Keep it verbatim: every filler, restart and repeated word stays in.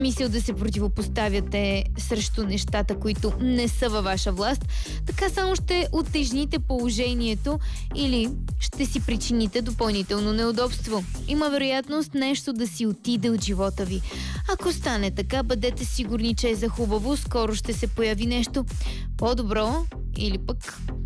мисъл да се противопоставяте срещу нещата, които не са във ваша власт. Така само ще утежните положението или ще си причините допълнително неудобство. Има вероятност нещо да си отиде от живота ви. Ако стане така, бъдете сигурни, че е за хубаво. Скоро ще се появи нещо по-добро или пък